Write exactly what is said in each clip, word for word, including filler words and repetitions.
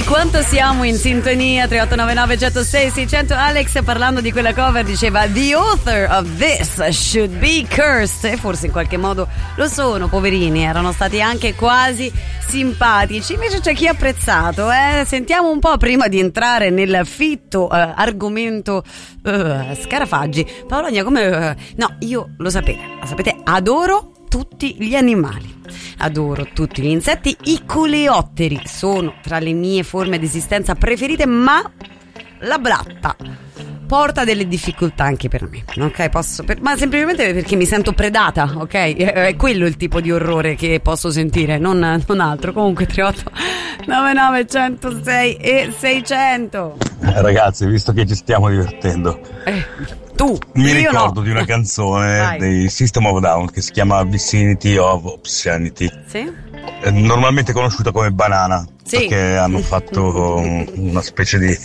Quanto siamo in sintonia. Tre otto nove nove uno zero sei sei zero zero. Alex, parlando di quella cover, diceva the author of this should be cursed, e forse in qualche modo lo sono, poverini, erano stati anche quasi simpatici. Invece c'è chi ha apprezzato, eh? Sentiamo un po' prima di entrare nel fitto eh, argomento uh, Scarafaggi. Paolonia, come uh, no, io lo sapete, lo sapete, adoro tutti gli animali, adoro tutti gli insetti. I coleotteri sono tra le mie forme di esistenza preferite, ma la blatta porta delle difficoltà anche per me, ok? Posso, per, ma semplicemente perché mi sento predata, ok? È quello il tipo di orrore che posso sentire, non, non altro. Comunque tre otto nove nove uno zero sei e seicento. Eh, ragazzi, visto che ci stiamo divertendo, eh, tu mi io ricordo no. di una canzone Vai. dei System of a Down che si chiama Vicinity of Obscenity. Sì? Eh, normalmente conosciuta come Banana, Sì. perché hanno fatto un- una specie di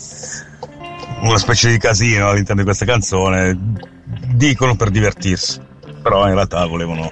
una specie di casino all'interno di questa canzone, dicono per divertirsi, però in realtà volevano,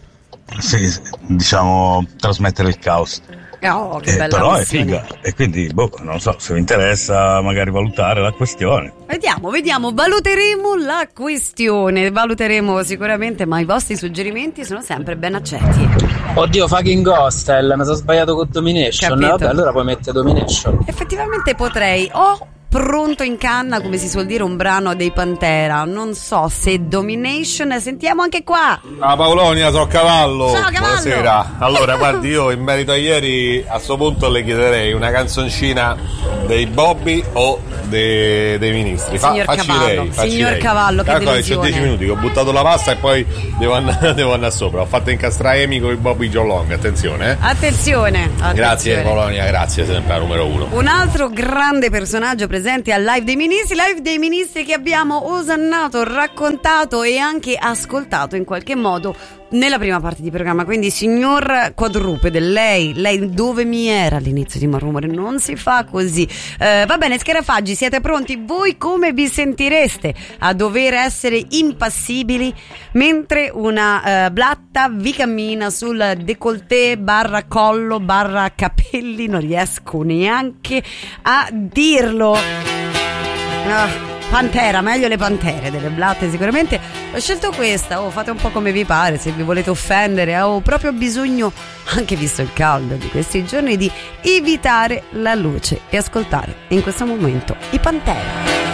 sì, diciamo, trasmettere il caos. Oh, che Eh, bella però è missione. figa, e quindi boh, non so, se vi interessa magari valutare la questione. Vediamo, vediamo, valuteremo la questione, valuteremo sicuramente, ma i vostri suggerimenti sono sempre ben accetti. Oddio, fucking Hostel, mi sono sbagliato con Domination. Capito. Vabbè, allora puoi mettere Domination. Effettivamente potrei, ho pronto in canna, come si suol dire, un brano dei Pantera, non so se Domination, sentiamo anche qua. Ah, Paolonia, so cavallo. Ciao, Cavallo. Buonasera. Allora, guardi, io in merito a ieri, a sto punto le chiederei una canzoncina dei Bobby o dei, dei ministri. Fa, Signor facci Cavallo, lei, facci signor lei. Cavallo, che Calcola, c'ho delusione. dieci minuti che ho buttato la pasta e poi devo andare, devo andare sopra. Ho fatto incastrare Amy con i Bobby Joe Long, attenzione. Eh. Attenzione, attenzione. Grazie Paolonia, grazie, sempre la numero uno. Un altro grande personaggio presente al Live dei Ministri, Live dei Ministri che abbiamo osannato, raccontato e anche ascoltato in qualche modo nella prima parte di programma. Quindi, signor quadrupede, lei, lei dove mi era all'inizio di Malrumore? Non si fa così. Eh, va bene, Scarafaggi, siete pronti? Voi come vi sentireste a dover essere impassibili mentre una eh, blatta vi cammina sul décolleté barra collo barra capelli? Non riesco neanche a dirlo. Ah, Pantera, meglio le pantere delle blatte sicuramente. Ho scelto questa, oh, fate un po' come vi pare, se vi volete offendere. Ho proprio bisogno, anche visto il caldo di questi giorni, di evitare la luce e ascoltare in questo momento i Pantera.